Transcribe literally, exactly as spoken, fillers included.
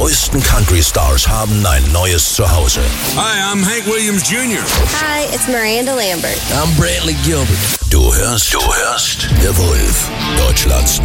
neuesten Country-Stars haben ein neues Zuhause. Hi, I'm Hank Williams Junior Hi, it's Miranda Lambert. I'm Brantley Gilbert. Du hörst, du hörst The Wolf, Deutschlands